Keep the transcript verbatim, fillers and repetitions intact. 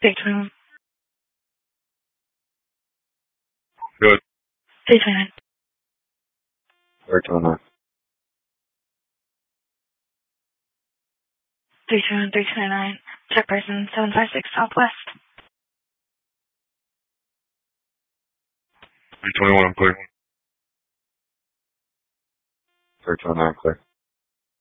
three twenty-one. Good. three twenty-nine. three twenty-nine. three twenty-one, three twenty-nine. Check person seven five six Southwest. three twenty-one, I'm clear. three twenty-nine, clear.